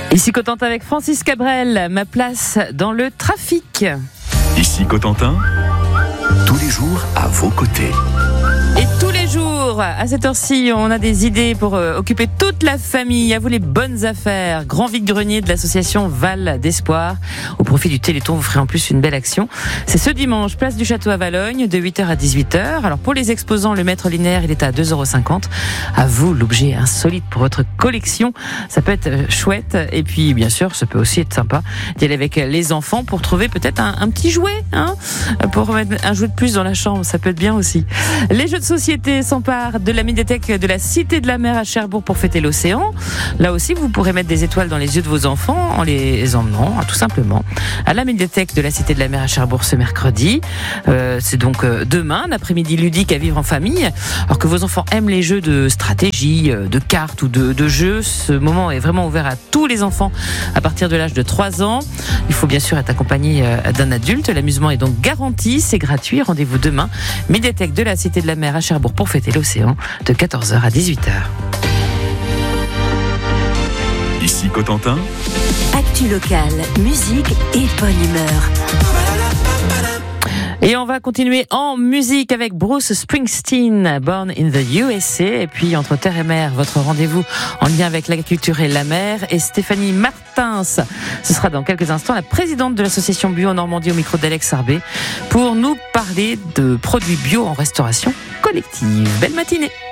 Ici Cotentin avec Francis Cabrel, ma place dans le trafic. Ici Cotentin, tous les jours à vos côtés. Et tous les jours, à cette heure-ci, on a des idées pour occuper toute la famille. À vous les bonnes affaires. Grand vide-grenier de l'association Val d'Espoir. Au profit du Téléthon, vous ferez en plus une belle action. C'est ce dimanche, place du Château à Valogne, de 8h à 18h. Alors pour les exposants, le mètre linéaire, il est à 2,50 €. À vous, l'objet insolite pour votre collection. Ça peut être chouette. Et puis, bien sûr, ça peut aussi être sympa d'y aller avec les enfants pour trouver peut-être un petit jouet, pour mettre un jouet de plus dans la chambre. Ça peut être bien aussi. Les jeux de société s'emparent de la médiathèque de la Cité de la Mer à Cherbourg pour fêter l'océan. Là aussi, vous pourrez mettre des étoiles dans les yeux de vos enfants en les emmenant, tout simplement, à la médiathèque de la Cité de la Mer à Cherbourg ce mercredi. C'est donc demain, un après-midi ludique à vivre en famille. Alors que vos enfants aiment les jeux de stratégie, de cartes ou de jeux, ce moment est vraiment ouvert à tous les enfants à partir de l'âge de 3 ans. Il faut bien sûr être accompagné d'un adulte. L'amusement est donc garanti, c'est gratuit. Rendez-vous demain, médiathèque de la Cité de la Mer à Cherbourg pour fêter l'océan de 14h à 18h. Ici Cotentin, Actu locale, musique et bonne humeur. Et on va continuer en musique avec Bruce Springsteen, Born in the USA. Et puis Entre terre et mer, votre rendez-vous en lien avec l'agriculture et la mer. Et Stéphanie Martins, ce sera dans quelques instants la présidente de l'association Bio en Normandie au micro d'Alex Arbé pour nous parler de produits bio en restauration collective. Belle matinée.